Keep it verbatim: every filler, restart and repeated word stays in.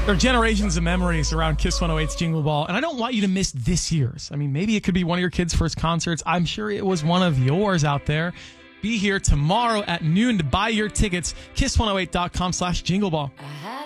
There are generations of memories around Kiss one oh eight's Jingle Ball, and I don't want you to miss this year's. I mean, maybe it could be one of your kids' first concerts. I'm sure it was one of yours out there. Be here tomorrow at noon to buy your tickets. kiss one oh eight dot com slash jingle ball.